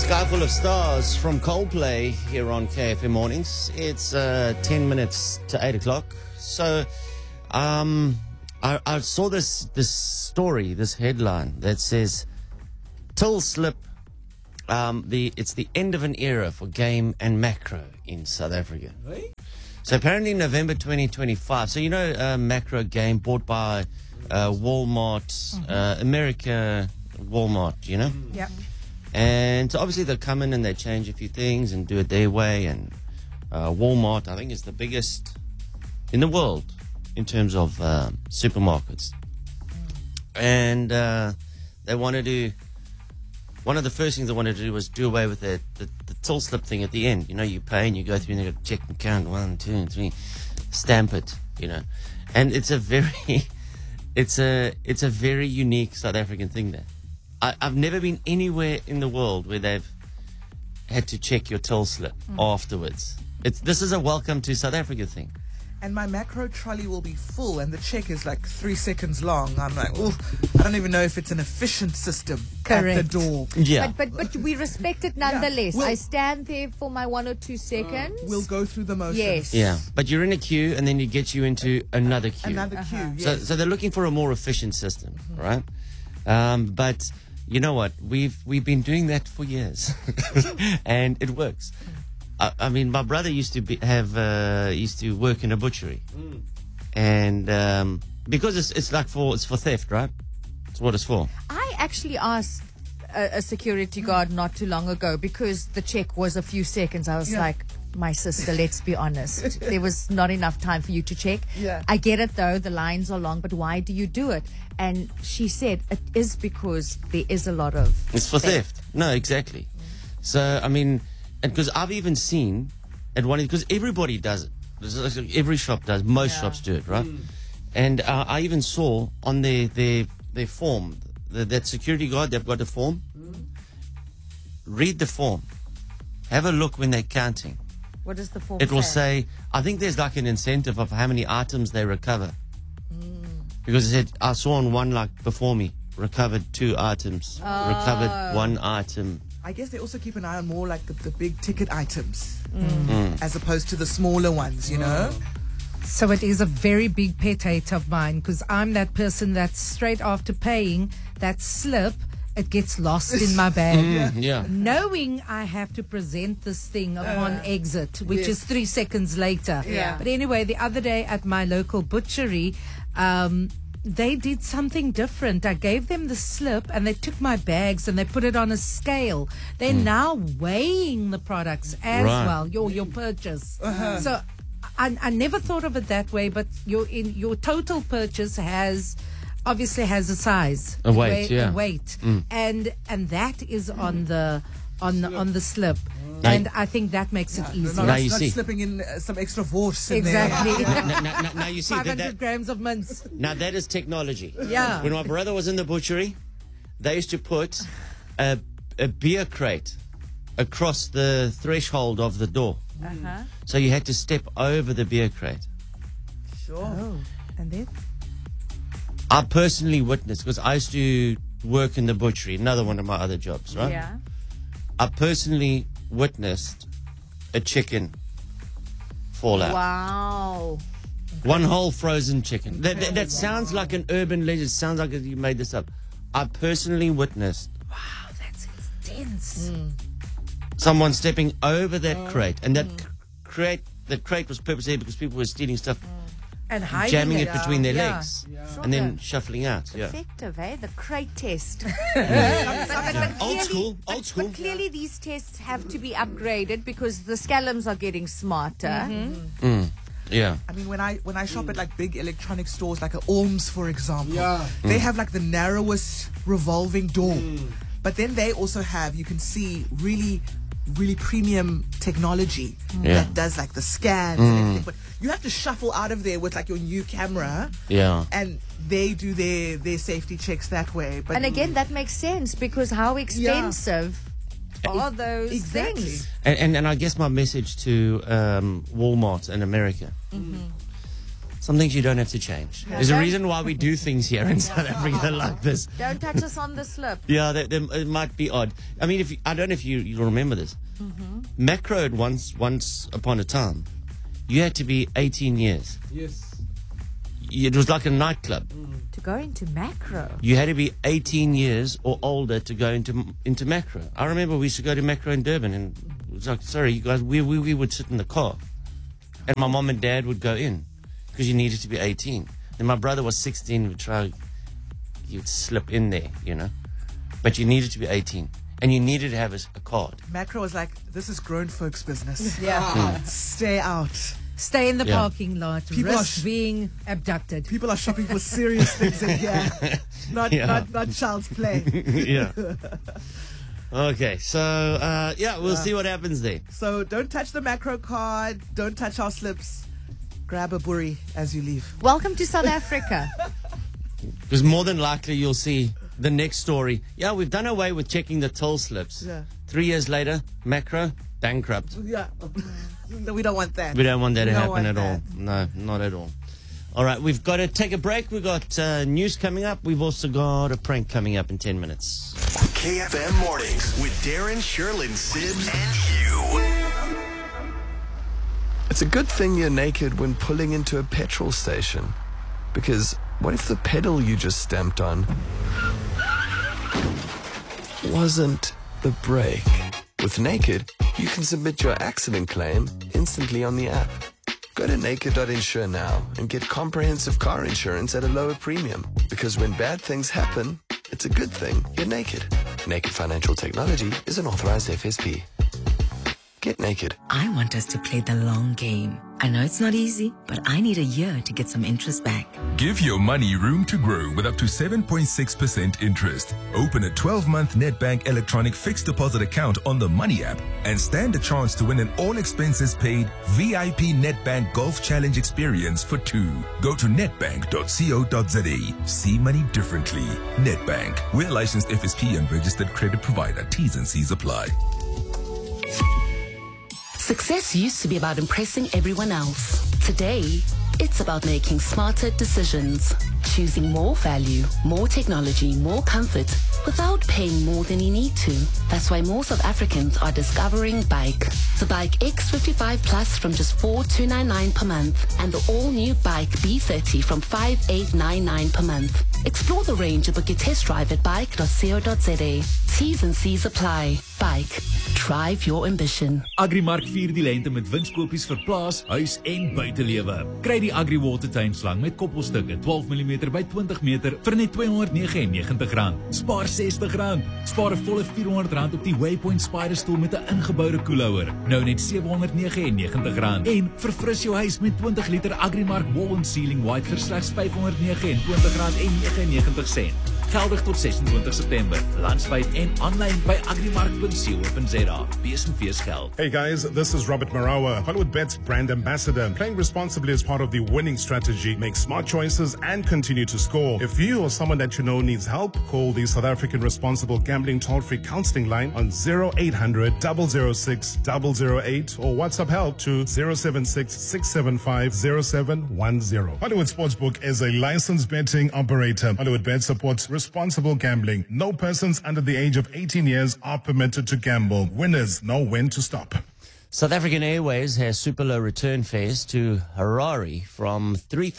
Sky Full of Stars from Coldplay here on KFM Mornings. It's 10 minutes to 8 o'clock. So I saw this story, this headline that says, Till slip, it's the end of an era for game and macro in South Africa. Really? So apparently November 2025. So Macro Game bought by Walmart, America, Walmart, you know? Yeah. And so obviously they'll come in and they change a few things and do it their way. And Walmart, I think, is the biggest in the world in terms of supermarkets. And they wanted to, one of the first things they wanted to do was do away with the till slip thing at the end. You know, you pay and you go through and they go check and count 1, 2, 3, stamp it, you know. And it's a very, it's a very unique South African thing there. I've never been anywhere in the world where they've had to check your till slip afterwards. This is a welcome to South Africa thing. And my macro trolley will be full and the check is like 3 seconds long. I'm like, oh, I don't even know if it's an efficient system at the door. Yeah. But we respect it nonetheless. We'll- I stand there for my 1 or 2 seconds. We'll go through the motions. Yes. Yeah. But you're in a queue and then you get you into another queue. Another queue, yes. So they're looking for a more efficient system, right? But you know what? We've been doing that for years, and it works. I mean, my brother used to work in a butchery, and because it's for theft, right? It's what it's for. I actually asked a security guard not too long ago because the check was a few seconds. I was like, my sister, let's be honest. There was not enough time for you to check. Yeah. I get it though, the lines are long, but why do you do it? And she said it is because there is a lot of It's for theft. No, exactly. So, I mean, and because I've even seen at one, because everybody does it. Every shop does. Most shops do it, right? And I even saw on their form, that security guard, they've got a form. Read the form. Have a look when they're counting. What does the form It will say, I think there's like an incentive of how many items they recover. Because it said, I saw on one like before me, recovered 2 items, recovered 1 item. I guess they also keep an eye on more like the big ticket items as opposed to the smaller ones, you know? So it is a very big pet hate of mine because I'm that person that straight after paying that slip, it gets lost in my bag. Yeah. Knowing I have to present this thing upon exit, which is 3 seconds later. Yeah. But anyway, the other day at my local butchery, they did something different. I gave them the slip and they took my bags and they put it on a scale. They're now weighing the products as Right. well, your purchase. So I never thought of it that way, but your total purchase obviously has a size, A weight, a weight, and that is on the slip, Now- and I think that makes it Not, easier. Now you not see. slipping in some extra vorse in Exactly. Now you see 500 grams of mince. now that is technology. Yeah. When my brother was in the butchery, they used to put a beer crate across the threshold of the door. So you had to step over the beer crate. there. Sure. Oh, and then I personally witnessed, because I used to work in the butchery, another one of my other jobs, right? Yeah. I personally witnessed a chicken fall out. Wow. One whole frozen chicken. That sounds like an urban legend. It sounds like you made this up. I personally witnessed wow, that's intense. someone stepping over that crate, and that crate was purposely because people were stealing stuff, And hiding jamming it between their Yeah. legs, and then shuffling out. Yeah. Effective, eh? The crate test. Old school. But clearly these tests have to be upgraded because the scalums are getting smarter. Yeah. I mean, when I shop at like big electronic stores, like a Orms, for example, they have like the narrowest revolving door. But then they also have, you can see, really, really premium technology that does like the scans and everything. But you have to shuffle out of there with like your new camera. Yeah. And they do their safety checks that way. But And again, that makes sense because how expensive are those Exactly. things? And I guess my message to Walmart in America, Some things you don't have to change. There's a reason why we do things here in South Africa like this. Don't touch us on the slip. Yeah, it might be odd. I mean, I don't know if you remember this. Macro had once upon a time, you had to be 18 years. Yes. It was like a nightclub. To go into Macro. You had to be 18 years or older to go into Macro. I remember we used to go to Macro in Durban, and it was like, sorry, you guys, we would sit in the car, and my mom and dad would go in because you needed to be 18. And my brother was 16. You'd slip in there, you know, but you needed to be 18. And you needed to have a card. Macro was like, this is grown folks' business. Yeah. Stay out. Stay in the Yeah. parking lot. People Risk are being abducted. People are shopping for serious things in here. Not child's play. Yeah. Okay, so, we'll see what happens there. So don't touch the Macro card. Don't touch our slips. Grab a burry as you leave. Welcome to South Africa. Because more than likely you'll see the next story. Yeah, we've done away with checking the till slips. Yeah. 3 years later, Macro, bankrupt. Yeah. No, we don't want that. We don't want that to We don't happen want at all. that. No, not at all. All right, we've got to take a break. We've got news coming up. We've also got a prank coming up in 10 minutes. KFM Mornings with Darren, Sherlyn, Sims, and you. It's a good thing you're naked when pulling into a petrol station. Because what if the pedal you just stamped on wasn't the brake? With Naked, you can submit your accident claim instantly on the app. Go to naked.insure now and get comprehensive car insurance at a lower premium. Because when bad things happen, it's a good thing you're naked. Naked Financial Technology is an authorized FSP. Get naked. I want us to play the long game. I know it's not easy, but I need a year to get some interest back. Give your money room to grow with up to 7.6% interest. Open a 12-month Nedbank electronic fixed deposit account on the Money app and stand a chance to win an all-expenses-paid VIP Nedbank Golf Challenge experience for 2. Go to nedbank.co.za. See money differently. Nedbank. We're licensed FSP and registered credit provider. T's and C's apply. Success used to be about impressing everyone else. Today, it's about making smarter decisions. Choosing more value, more technology, more comfort without paying more than you need to. That's why more South Africans are discovering Bike. The Bike X55 Plus from just $4,299 per month and the all-new Bike B30 from $5,899 per month. Explore the range and book your test drive at bike.co.za. T's and C's apply. Bike. Drive your ambition. Agrimark vier die lente met winskopies vir plaas, huis en buitelewe. Kry die Agri Water tuinslang met koppelstukke 12 mm by 20 meter vir net R299. Spaar R60. Spaar 'n volle R400 op die Waypoint Spider stoel met 'n ingeboude koelhouer. Nou net R799. En verfris jou huis met 20 liter Agrimark Wall and Ceiling White vir slegs R529.99. Geldig tot 26 September. Landwyd en online by agrimark.co.za. BSNV's geld. Hey guys, this is Robert Marawa, HollywoodBets brand ambassador. Playing responsibly is part of the winning strategy. Make smart choices and continue to score. If you or someone that you know needs help, call the South African Responsible Gambling Toll-Free Counseling Line on 0800 006 008 or WhatsApp help to 076 675 0710. Hollywood Sportsbook is a licensed betting operator. HollywoodBet supports responsible gambling. No persons under the age of 18 years are permitted to gamble. Winners know when to stop. South African Airways has super low return fares to Harare from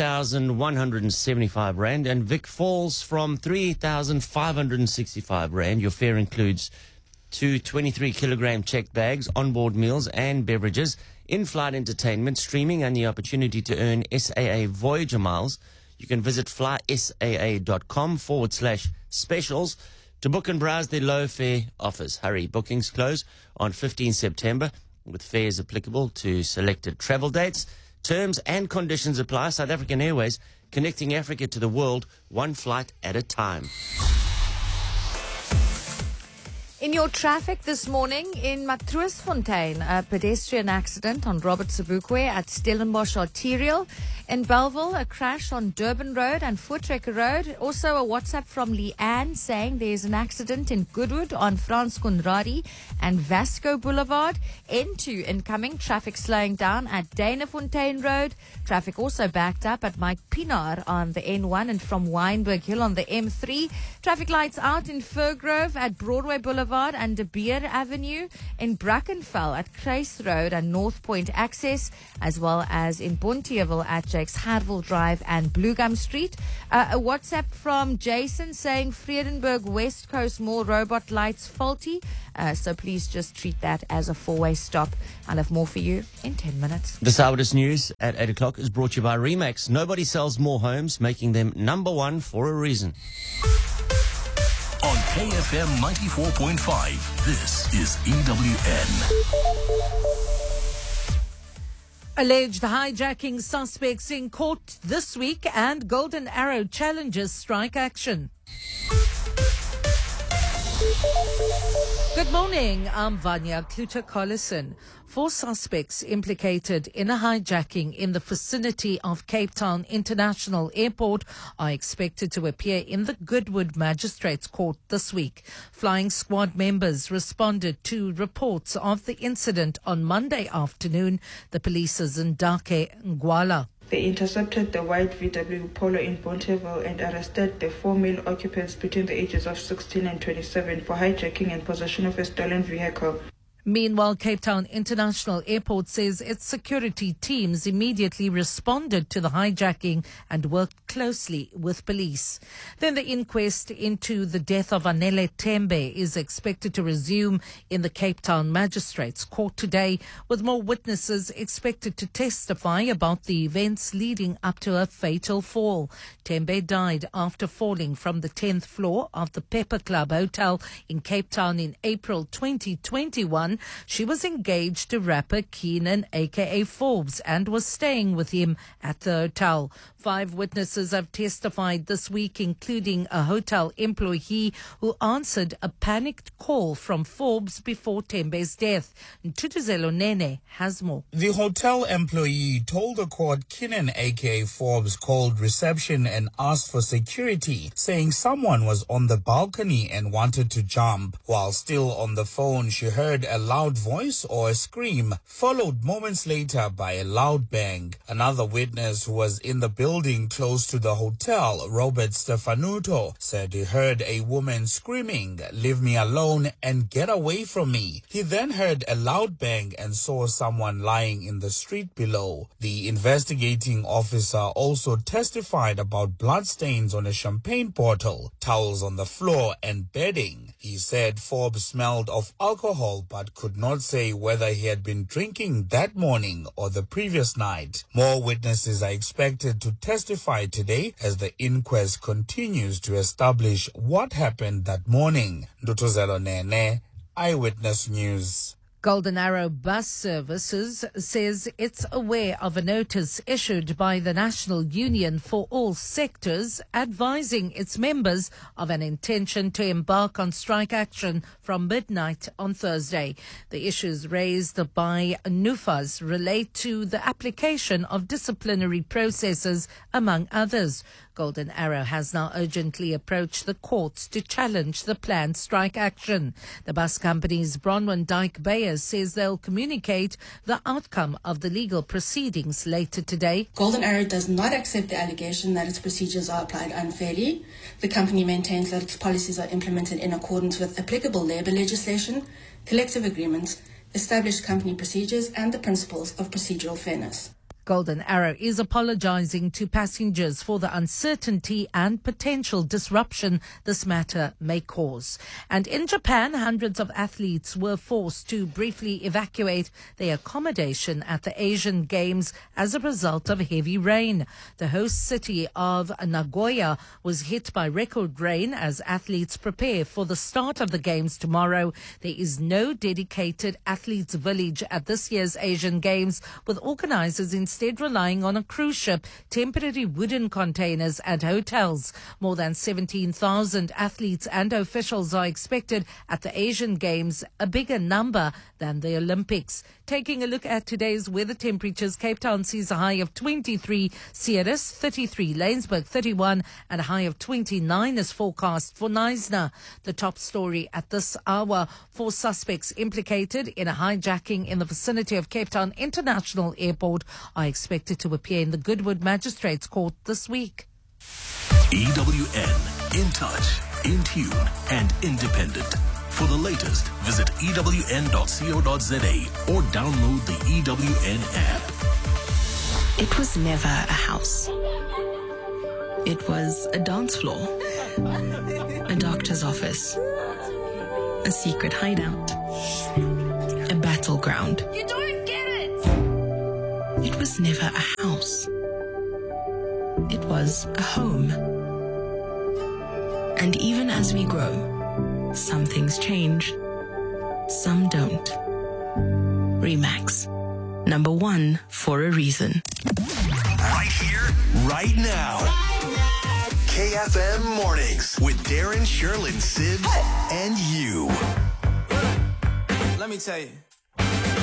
3,175 Rand and Vic Falls from 3,565 Rand. Your fare includes 2 23-kilogram checked bags, onboard meals and beverages, in-flight entertainment, streaming, and the opportunity to earn SAA Voyager miles. You can visit flysaa.com/specials to book and browse their low fare offers. Hurry, bookings close on 15 September with fares applicable to selected travel dates. Terms and conditions apply. South African Airways, connecting Africa to the world, one flight at a time. In your traffic this morning in Matroosfontein, a pedestrian accident on Robert Sobukwe at Stellenbosch Arterial. In Belleville, a crash on Durban Road and Voortrekker Road. Also a WhatsApp from Leanne saying there's an accident in Goodwood on Frans Conradi and Vasco Boulevard. N2 incoming, traffic slowing down at Danafontein Road. Traffic also backed up at Mike Pinar on the N1 and from Wynberg Hill on the M3. Traffic lights out in Firgrove at Broadway Boulevard and De Beer Avenue, in Brackenfell at Kruis Road and North Point Access, as well as in Bonteheuwel at Jakes Harville Drive and Blue Gum Street. A WhatsApp from Jason saying Vredenburg West Coast Mall robot lights faulty, so please just treat that as a four-way stop. I'll have more for you in 10 minutes. This Eyewitness News at 8 o'clock is brought to you by Remax. Nobody sells more homes, making them number one for a reason. On KFM 94.5, this is EWN. Alleged hijacking suspects in court this week and Golden Arrow challenges strike action. Good morning, I'm Vanya Kluter-Collison. 4 suspects implicated in a hijacking in the vicinity of Cape Town International Airport are expected to appear in the Goodwood Magistrates Court this week. Flying squad members responded to reports of the incident on Monday afternoon. The police's Ndake Ngwala. They intercepted the white VW Polo in Bonteheuwel and arrested the 4 male occupants between the ages of 16 and 27 for hijacking and possession of a stolen vehicle. Meanwhile, Cape Town International Airport says its security teams immediately responded to the hijacking and worked closely with police. Then the inquest into the death of Anele Tembe is expected to resume in the Cape Town Magistrates Court today, with more witnesses expected to testify about the events leading up to her fatal fall. Tembe died after falling from the 10th floor of the Pepper Club Hotel in Cape Town in April 2021. She was engaged to rapper Keenan, aka Forbes, and was staying with him at the hotel. 5 witnesses have testified this week, including a hotel employee who answered a panicked call from Forbes before Tembe's death. Ntutuzelo Nene has more. The hotel employee told the court Keenan, aka Forbes, called reception and asked for security, saying someone was on the balcony and wanted to jump. While still on the phone, she heard a loud voice or a scream, followed moments later by a loud bang. Another witness who was in the building close to the hotel, Robert Stefanuto, said he heard a woman screaming, "Leave me alone and get away from me." He then heard a loud bang and saw someone lying in the street below. The investigating officer also testified about bloodstains on a champagne bottle, towels on the floor and bedding. He said Forbes smelled of alcohol but could not say whether he had been drinking that morning or the previous night. More witnesses are expected to testify today as the inquest continues to establish what happened that morning. Ndutuzelo Nene, Eyewitness News. Golden Arrow Bus Services says it's aware of a notice issued by the National Union for All Sectors advising its members of an intention to embark on strike action from midnight on Thursday. The issues raised by NUFAS relate to the application of disciplinary processes, among others. Golden Arrow has now urgently approached the courts to challenge the planned strike action. The bus company's Bronwyn Dyke Bayers says they'll communicate the outcome of the legal proceedings later today. Golden Arrow does not accept the allegation that its procedures are applied unfairly. The company maintains that its policies are implemented in accordance with applicable labour legislation, collective agreements, established company procedures and the principles of procedural fairness. Golden Arrow is apologizing to passengers for the uncertainty and potential disruption this matter may cause. And in Japan, hundreds of athletes were forced to briefly evacuate their accommodation at the Asian Games as a result of heavy rain. The host city of Nagoya was hit by record rain as athletes prepare for the start of the Games tomorrow. There is no dedicated athletes village at this year's Asian Games, with organizers in instead relying on a cruise ship, temporary wooden containers and hotels. More than 17,000 athletes and officials are expected at the Asian Games, a bigger number than the Olympics. Taking a look at today's weather temperatures, Cape Town sees a high of 23, Ceres 33, Laingsburg 31 and a high of 29 is forecast for Knysna. The top story at this hour: 4 suspects implicated in a hijacking in the vicinity of Cape Town International Airport are expected to appear in the Goodwood Magistrates Court this week. EWN, in touch, in tune and independent. For the latest, visit ewn.co.za or download the EWN app. It was never a house. It was a dance floor, a doctor's office, a secret hideout, a battleground. You don't get it! It was never a house. It was a home. And even as we grow, some things change, some don't. Remax. Number 1 for a reason. Right here, right now. KFM Mornings with Darren, Sherlyn, Sid, and you. Let me tell you.